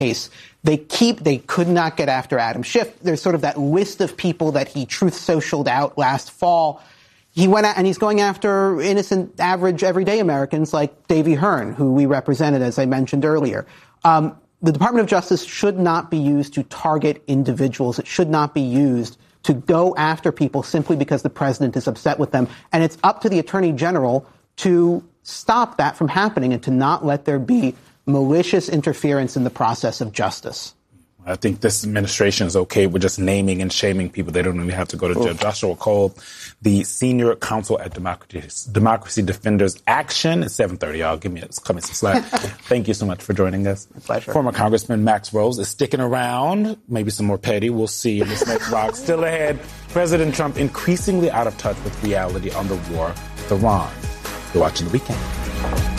case. They could not get after Adam Schiff. There's sort of that list of people that he truth socialed out last fall. He went out and he's going after innocent, average, everyday Americans like Davy Hearn, who we represented, as I mentioned earlier. The Department of Justice should not be used to target individuals. It should not be used to go after people simply because the president is upset with them. And it's up to the Attorney General to stop that from happening and to not let there be malicious interference in the process of justice. I think this administration is okay with just naming and shaming people. They don't even have to go to Judge Joshua Cole, the senior counsel at Democracy Defenders Action. It's 7:30, y'all. Cut me some slack. Thank you so much for joining us. My pleasure. Former Congressman Max Rose is sticking around. Maybe some more petty. We'll see in this next block. Still ahead, President Trump increasingly out of touch with reality on the war with Iran. You're watching The Weekend.